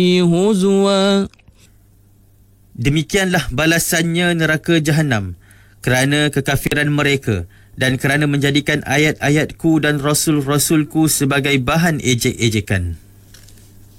هزوا. Demikianlah balasannya neraka Jahannam kerana kekafiran mereka dan kerana menjadikan ayat-ayatku dan rasul-rasulku sebagai bahan ejek-ejekan.